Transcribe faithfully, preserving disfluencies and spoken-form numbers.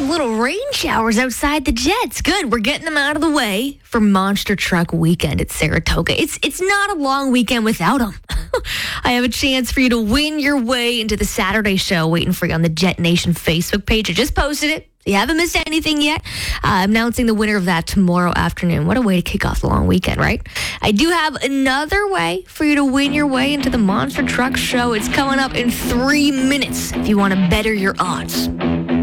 little rain showers outside the Jets. Good. We're getting them out of the way for Monster Truck Weekend at Saratoga. It's it's not a long weekend without them. I have a chance for you to win your way into the Saturday show waiting for you on the Jet Nation Facebook page. I just posted it. You haven't missed anything yet. Uh, announcing the winner of that tomorrow afternoon. What a way to kick off the long weekend, right? I do have another way for you to win your way into the Monster Truck Show. It's coming up in three minutes if you want to better your odds.